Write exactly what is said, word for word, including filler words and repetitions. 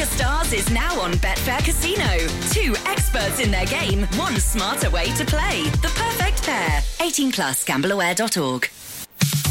Stars is now on Betfair Casino. Two experts in their game, one smarter way to play. The perfect pair. eighteen plus, gamble aware dot org.